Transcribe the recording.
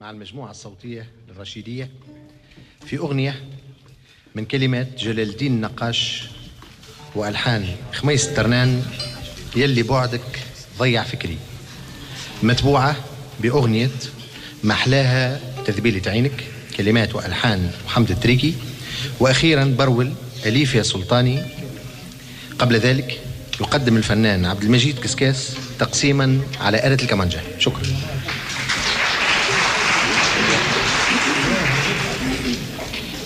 مع المجموعة الصوتية الرشيدية في أغنية من كلمات جلال الدين النقاش وألحان خميس الترنان يلي بعدك ضيع فكري، متبوعة بأغنية محلاها تذبيلة عينك، كلمات وألحان محمد التريكي، وأخيرا برول أليف يا سلطاني. قبل ذلك يقدم الفنان عبد المجيد كسكاس تقسيما على آلة الكمانجة. شكرا.